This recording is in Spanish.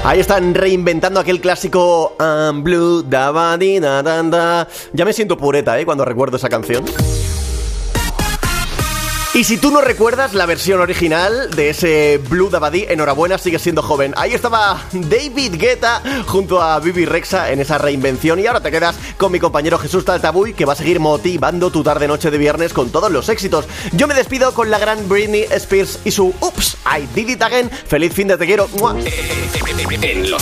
Ahí están reinventando aquel clásico I'm blue, da ba di da da da. Ya me siento pureta, cuando recuerdo esa canción. Y si tú no recuerdas la versión original de ese Blue Dabadi, enhorabuena, sigues siendo joven. Ahí estaba David Guetta junto a Bibi Rexha en esa reinvención. Y ahora te quedas con mi compañero Jesús Taltabuy, que va a seguir motivando tu tarde-noche de viernes con todos los éxitos. Yo me despido con la gran Britney Spears y su Oops, I Did It Again. Feliz fin de te quiero. ¡Mua!